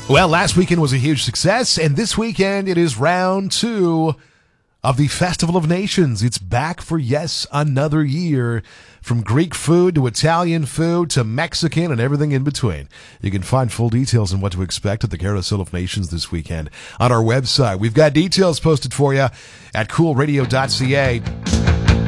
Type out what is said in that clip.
Well, last weekend was a huge success, and this weekend it is round 2 of the Festival of Nations. It's back for, yes, another year. From Greek food to Italian food to Mexican and everything in between. You can find full details on what to expect at the Carousel of Nations this weekend on our website. We've got details posted for you at coolradio.ca.